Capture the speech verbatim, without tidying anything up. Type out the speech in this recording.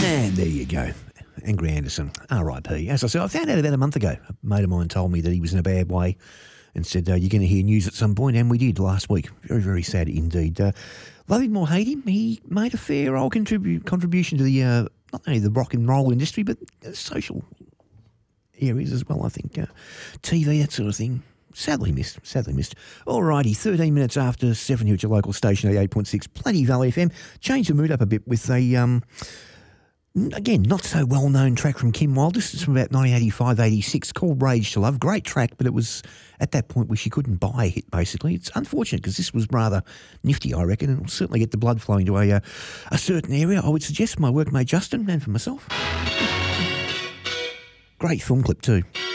And there you go. Angry Anderson, R I P. As I said, I found out about a month ago. A mate of mine told me that he was in a bad way and said, uh, you're going to hear news at some point, and we did last week. Very, very sad indeed. Uh, love him or hate him, he made a fair old contribu- contribution to the, uh, not only the rock and roll industry, but uh, social areas as well, I think. Uh, T V, that sort of thing. Sadly missed, sadly missed. Alrighty, thirteen minutes after seven here at your local station, eighty-eight point six, Plenty Valley F M. Change the mood up a bit with a, um, again, not so well-known track from Kim Wilde. This is from about nineteen eighty-five eighty-six, called Rage to Love. Great track, but it was at that point where she couldn't buy a hit, basically. It's unfortunate because this was rather nifty, I reckon, and it will certainly get the blood flowing to a, uh, a certain area. I would suggest for my workmate Justin and for myself. Great film clip too.